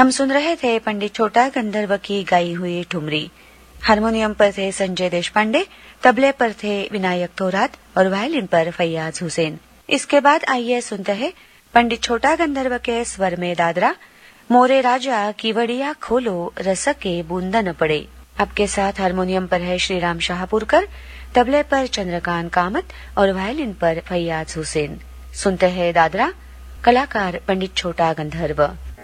हम सुन रहे थे पंडित छोटा गंधर्व की गाई हुई ठुमरी। हारमोनियम पर थे संजय देशपांडे, तबले पर थे विनायक थोरात और वायलिन पर फैयाज हुसैन। इसके बाद आइए सुनते हैं पंडित छोटा गंधर्व के स्वर में दादरा, मोरे राजा कीवड़िया खोलो रस के बूंदा न पड़े। आपके साथ हारमोनियम पर है श्रीराम शाहपुरकर, तबले पर चंद्रकांत कामत और वायलिन पर फैयाज हुसैन। सुनते हैं दादरा, कलाकार पंडित छोटा गंधर्व।